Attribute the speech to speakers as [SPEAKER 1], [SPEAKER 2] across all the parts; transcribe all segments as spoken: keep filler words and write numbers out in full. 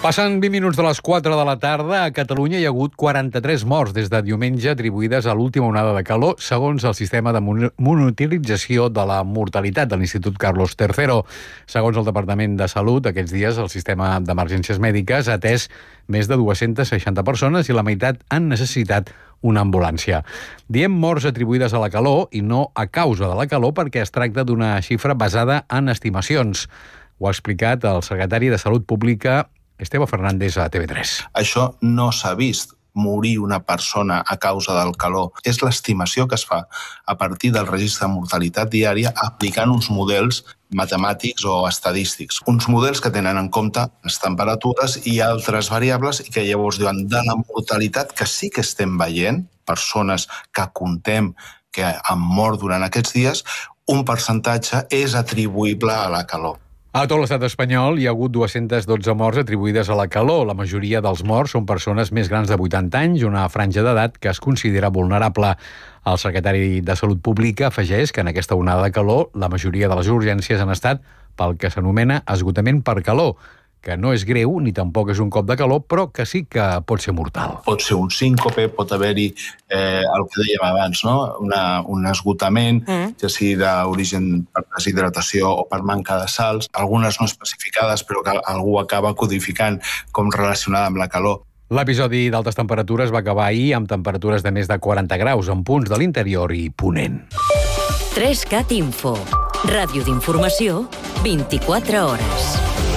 [SPEAKER 1] Passen vint minuts de les quatre de la tarda. A Catalunya hi ha hagut quaranta-tres morts des de diumenge atribuïdes a l'última onada de calor, segons el sistema de monitorització de la mortalitat de l'Institut Carlos tercero. Segons el Departament de Salut, aquests dies el sistema d'emergències mèdiques ha atès més de dues-centes seixanta persones i la meitat han necessitat una ambulància. Diem morts atribuïdes a la calor i no a causa de la calor perquè es tracta d'una xifra basada en estimacions. Ho ha explicat el secretari de Salut Pública, Esteve Fernández, a T V tres.
[SPEAKER 2] Això no s'ha vist, morir una persona a causa del calor. És l'estimació que es fa a partir del registre de mortalitat diària aplicant uns models matemàtics o estadístics. Uns models que tenen en compte les temperatures i altres variables i que llavors diuen de la mortalitat que sí que estem veient, persones que contem que han mort durant aquests dies, un percentatge és atribuïble a la calor.
[SPEAKER 1] A tot l'estat espanyol hi ha hagut dues-centes dotze morts atribuïdes a la calor. La majoria dels morts són persones més grans de vuitanta anys, una franja d'edat que es considera vulnerable. El secretari de Salut Pública afegeix que en aquesta onada de calor la majoria de les urgències han estat pel que s'anomena esgotament per calor, que no és greu ni tampoc és un cop de calor, però que sí que pot ser mortal.
[SPEAKER 2] Pot ser un síncope, pot haver-hi eh, el que dèiem abans, no? Una, un esgotament, mm. ja sigui d'origen per deshidratació o per manca de sals, algunes no especificades, però que algú acaba codificant com relacionada amb la calor.
[SPEAKER 1] L'episodi d'altes temperatures va acabar ahir amb temperatures de més de quaranta graus en punts de l'interior i Ponent.
[SPEAKER 3] tres cat Info. Ràdio d'informació, vint-i-quatre hores.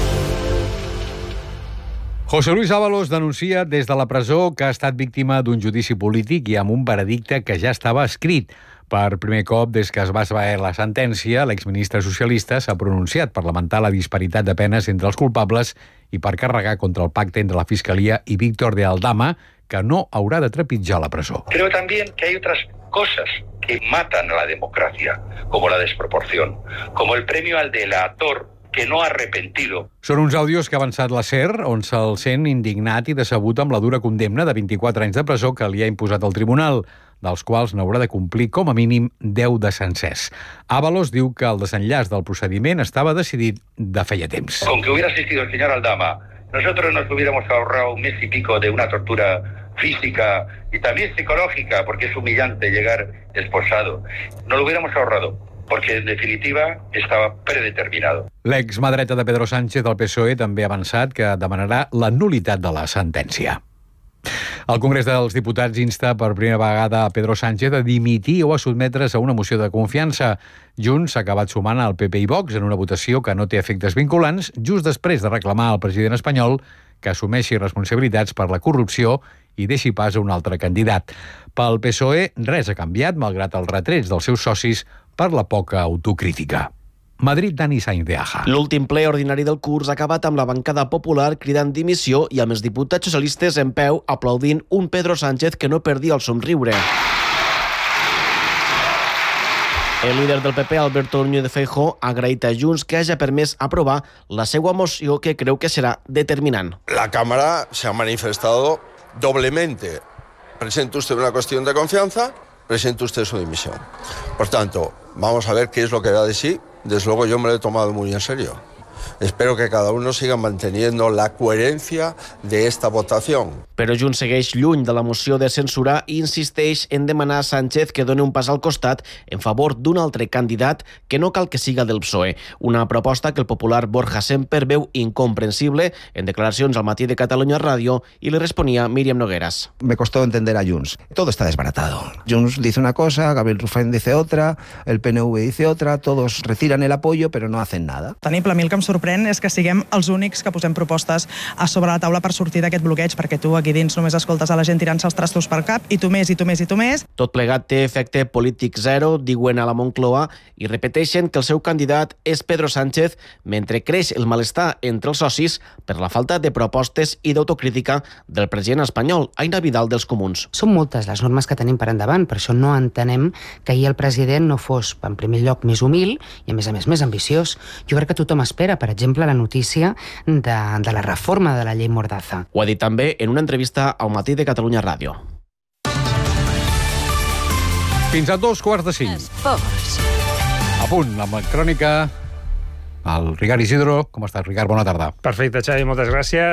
[SPEAKER 1] José Luis Ábalos denuncia des de la presó que ha estat víctima d'un judici polític i amb un veredicte que ja estava escrit. Per primer cop, des que es va esvair la sentència, l'exministre socialista s'ha pronunciat per lamentar la disparitat de penes entre els culpables i per carregar contra el pacte entre la Fiscalia i Víctor de Aldama, que no haurà de trepitjar la presó.
[SPEAKER 4] Creo también que hay otras cosas que matan a la democracia, como la desproporción, como el premio al delator que no ha arrepentido.
[SPEAKER 1] Són uns àudios que ha avançat la SER, on se'l sent indignat i decebut amb la dura condemna de vint-i-quatre anys de presó que li ha imposat el tribunal, dels quals n'haurà de complir com a mínim deu de sencers. Ábalos diu que el desenllaç del procediment estava decidit de feia temps.
[SPEAKER 4] Con que hubiera asistido el señor Aldama, nosotros nos hubiéramos ahorrado un mes y pico de una tortura física y también psicológica, porque es humillante llegar esposado. No lo hubiéramos ahorrado, perquè, en definitiva, estava predeterminado.
[SPEAKER 1] L'exmadreta de Pedro Sánchez del P S O E també ha avançat que demanarà la nul·litat de la sentència. El Congrés dels Diputats insta per primera vegada a Pedro Sánchez a dimitir o a sotmetre's a una moció de confiança. Junts s'ha acabat sumant al P P i Vox en una votació que no té efectes vinculants, just després de reclamar al president espanyol que assumeixi responsabilitats per la corrupció i deixi pas a un altre candidat. Pel P S O E, res ha canviat, malgrat els retrets dels seus socis per la poca autocrítica. Madrid, Dani Sainz de Aja.
[SPEAKER 5] L'últim ple ordinari del curs ha acabat amb la bancada popular cridant dimissió i amb els diputats socialistes en peu aplaudint un Pedro Sánchez que no perdia el somriure. El líder del P P, Alberto Núñez Feijóo, ha agraït a Junts que hagi permès aprovar la seva moció que creu que serà determinant.
[SPEAKER 6] La Cámara se ha manifestado doblemente. Presenta usted una cuestión de confianza, presenta usted su dimisión. Por tanto, vamos a ver qué es lo que da de sí. Desde luego yo me lo he tomado muy en serio. Espero que cada uno siga manteniendo la coherencia de esta votación.
[SPEAKER 5] Però Junts segueix lluny de la moció de censura i insisteix en demanar a Sánchez que doni un pas al costat en favor d'un altre candidat que no cal que siga del P S O E. Una proposta que el popular Borja Semper veu incomprensible en declaracions al Matí de Catalunya Ràdio i le responia Míriam Nogueras.
[SPEAKER 7] Me costó entender a Junts. Todo está desbaratado. Junts dice una cosa, Gabriel Rufén dice otra, el P N V dice otra, todos retiran el apoyo pero no hacen nada.
[SPEAKER 8] Tenible, a mi el que em sorprèn és que siguem els únics que posem propostes a sobre la taula per sortir d'aquest bloqueig, perquè tu aquí dins només escoltes a la gent tirant-se els trastos per cap i tu més, i tu més, i tu més.
[SPEAKER 5] Tot plegat té efecte polític zero, diuen a la Moncloa, i repeteixen que el seu candidat és Pedro Sánchez, mentre creix el malestar entre els socis per la falta de propostes i d'autocrítica del president espanyol, Aina Vidal, dels Comuns.
[SPEAKER 9] Són moltes les normes que tenim per endavant, per això no entenem que ahir el president no fos, en primer lloc, més humil i, a més a més, més ambiciós. Jo crec que tothom espera, per exemple, la notícia de, de la reforma de la llei Mordaza.
[SPEAKER 5] Ho ha dit també en una entrevista al Matí de Catalunya Ràdio.
[SPEAKER 1] Fins a dos quarts de cinc.
[SPEAKER 3] Esports.
[SPEAKER 1] A punt, amb la crònica, el Ricard Isidro. Com estàs, Ricard? Bona tarda.
[SPEAKER 10] Perfecte, Xavi, moltes gràcies.